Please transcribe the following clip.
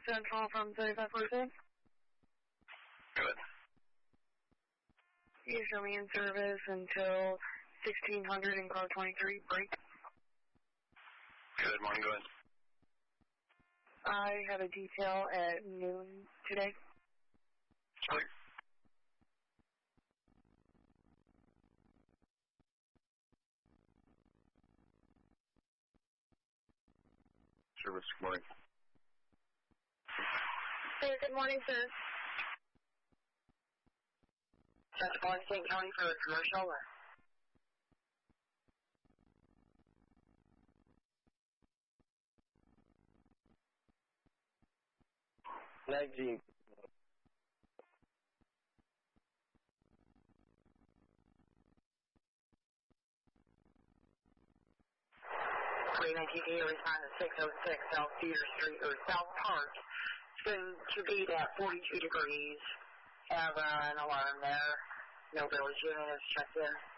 Central from 35%. Good. You show me in service until 1600 in car 23, break. Good morning, go ahead. I have a detail at noon today. Sorry. Service, good morning. Hey, good morning, sir. Central Valley State County for a commercial. 19. Respond to 606 South Cedar Street or South Park. It's going to be at 42 degrees. Have an alarm there. No village unit is checked in.